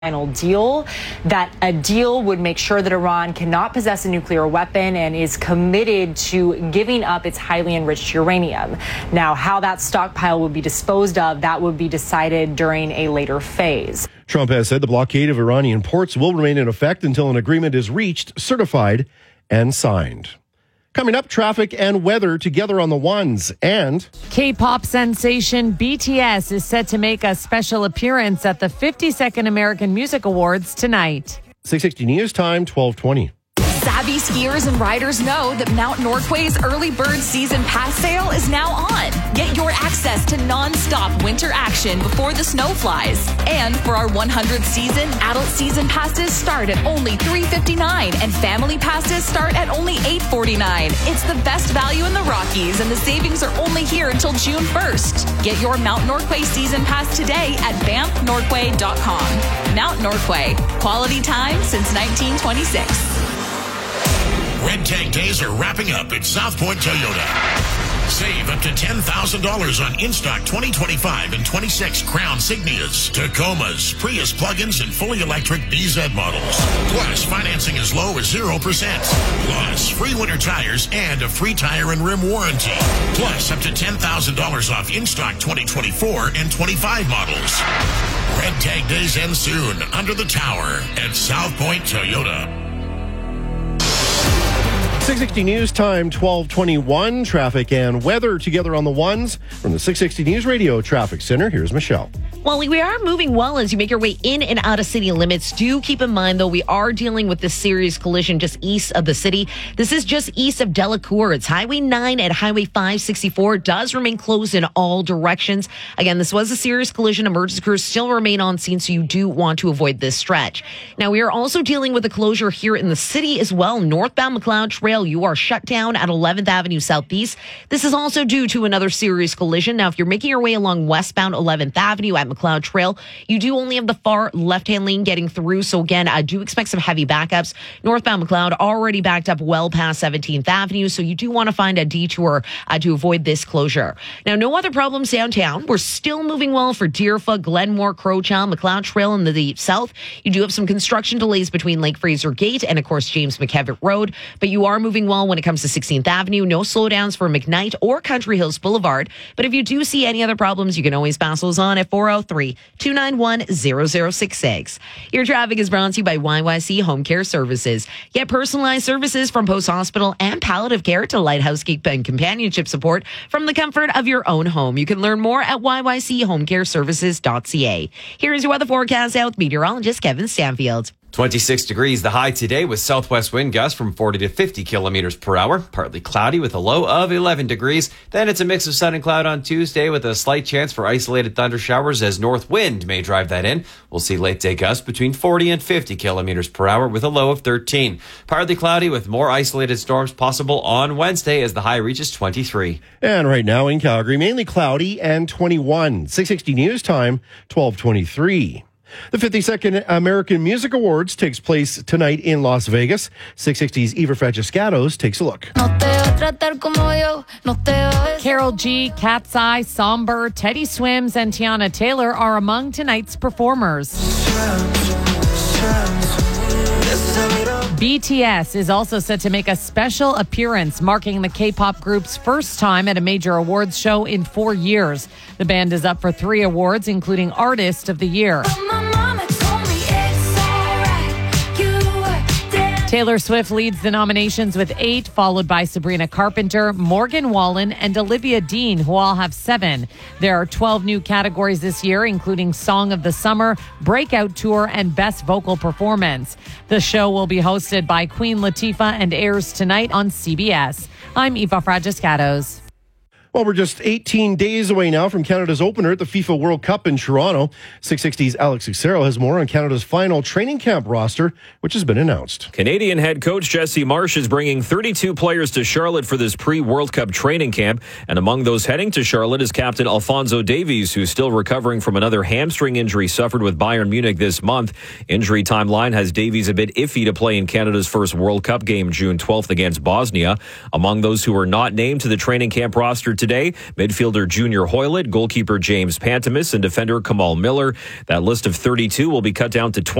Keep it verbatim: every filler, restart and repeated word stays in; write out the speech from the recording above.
final deal, that a deal would make sure that Iran cannot possess a nuclear weapon and is committed to giving up its highly enriched uranium. Now, how that stockpile would be disposed of, that would be decided during a later phase. Trump has said the blockade of Iranian ports will remain in effect until an agreement is reached, certified, and signed. Coming up, traffic and weather together on the ones. And K-pop sensation B T S is set to make a special appearance at the fifty-second American Music Awards tonight. six sixty News Time, twelve twenty. Savvy skiers and riders know that Mount Norquay's early bird season pass sale is now on. Get your access to non-stop winter action before the snow flies. And for our one hundredth season, adult season passes start at only three dollars and fifty-nine cents and family passes start at only eight dollars and forty-nine cents. It's the best value in the Rockies, and the savings are only here until June first. Get your Mount Norquay season pass today at banff norquay dot com. Mount Norquay, quality time since nineteen twenty-six. Red Tag Days are wrapping up at South Point Toyota. Save up to ten thousand dollars on in-stock twenty twenty-five and twenty-six Crown Signias, Tacomas, Prius plug-ins, and fully electric B Z models. Plus, financing as low as zero percent. Plus, free winter tires and a free tire and rim warranty. Plus, up to ten thousand dollars off in-stock twenty twenty-four and twenty-five models. Red Tag Days end soon under the tower at South Point Toyota. six sixty News Time, twelve twenty-one. Traffic and weather together on the ones. From the six sixty News Radio Traffic Center, here's Michelle. Well, we are moving well as you make your way in and out of city limits. Do keep in mind, though, we are dealing with this serious collision just east of the city. This is just east of Delacour. It's Highway nine at Highway five sixty-four. Does remain closed in all directions. Again, this was a serious collision. Emergency crews still remain on scene, so you do want to avoid this stretch. Now, we are also dealing with a closure here in the city as well. Northbound McLeod Trail, you are shut down at eleventh Avenue Southeast. This is also due to another serious collision. Now, if you're making your way along westbound eleventh Avenue at McLeod Trail, you do only have the far left-hand lane getting through. So again, I do expect some heavy backups. Northbound McLeod already backed up well past seventeenth Avenue. So you do want to find a detour uh, to avoid this closure. Now, no other problems downtown. We're still moving well for Deerfoot, Glenmore, Crowchild, McLeod Trail in the, the south. You do have some construction delays between Lake Fraser Gate and, of course, James McKevitt Road. But you are moving well when it comes to sixteenth Avenue. No slowdowns for McKnight or Country Hills Boulevard. But if you do see any other problems, you can always pass those on at four oh three, two nine one, zero zero six six. Your traffic is brought to you by Y Y C Home Care Services. Get personalized services from Post Hospital and palliative care to Lighthouse Keep and companionship support from the comfort of your own home. You can learn more at y y c home care services dot c a. Here is your weather forecast out with meteorologist Kevin Stanfield. twenty-six degrees the high today with southwest wind gusts from forty to fifty kilometers per hour. Partly cloudy with a low of eleven degrees. Then it's a mix of sun and cloud on Tuesday with a slight chance for isolated thunder showers as north wind may drive that in. We'll see late day gusts between forty and fifty kilometers per hour with a low of thirteen. Partly cloudy with more isolated storms possible on Wednesday as the high reaches twenty-three. And right now in Calgary, mainly cloudy and twenty-one. six sixty News Time, twelve twenty-three. The fifty-second American Music Awards takes place tonight in Las Vegas. six sixty's Eva Francescatos takes a look. Carol G, Cat's Eye, Somber, Teddy Swims, and Tiana Taylor are among tonight's performers. B T S is also set to make a special appearance, marking the K-pop group's first time at a major awards show in four years. The band is up for three awards, including Artist of the Year. Taylor Swift leads the nominations with eight, followed by Sabrina Carpenter, Morgan Wallen, and Olivia Dean, who all have seven. There are twelve new categories this year, including Song of the Summer, Breakout Tour, and Best Vocal Performance. The show will be hosted by Queen Latifah and airs tonight on C B S. I'm Eva Francescatos. Well, we're just eighteen days away now from Canada's opener at the FIFA World Cup in Toronto. six sixty's Alex Cicero has more on Canada's final training camp roster, which has been announced. Canadian head coach Jesse Marsh is bringing thirty-two players to Charlotte for this pre-World Cup training camp. And among those heading to Charlotte is captain Alphonso Davies, who's still recovering from another hamstring injury suffered with Bayern Munich this month. Injury timeline has Davies a bit iffy to play in Canada's first World Cup game June twelfth against Bosnia. Among those who were not named to the training camp roster today. Midfielder Junior Hoylett, goalkeeper James Pantemis, and defender Kamal Miller. That list of thirty-two will be cut down to twenty.